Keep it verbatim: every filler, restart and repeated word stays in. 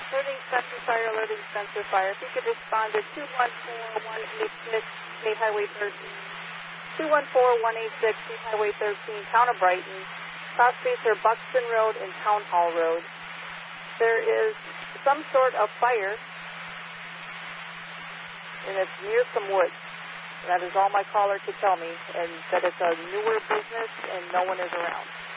Alerting Spencer Fire, alerting Spencer Fire. If you could respond to two one four, one eight six, State Highway thirteen. two one four, one eight six, State Highway thirteen, Town of Brighton. Cross streets are Buxton Road and Town Hall Road. There is some sort of fire, and it's near some woods. That is all my caller could tell me, and that it's a newer business and no one is around.